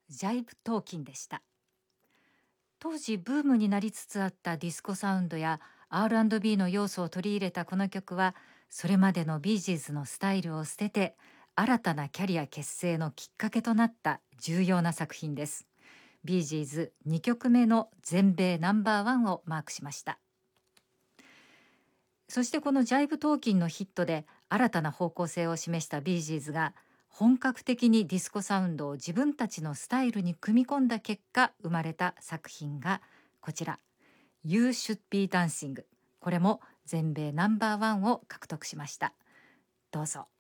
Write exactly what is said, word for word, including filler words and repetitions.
ジャイブトーキンでした。当時ブームになりつつあったディスコサウンドや アールアンドビー の要素を取り入れたこの曲は、それまでのビージーズのスタイルを捨てて新たなキャリア結成のきっかけとなった重要な作品です。ビージーズにきょくめの全米ナンバーワンをマークしました。そしてこのジャイブトーキンのヒットで新たな方向性を示したビージーズが、本格的にディスコサウンドを自分たちのスタイルに組み込んだ結果生まれた作品がこちら、 You Should Be Dancing。 これも全米ナンバーワンを獲得しました。どうぞ。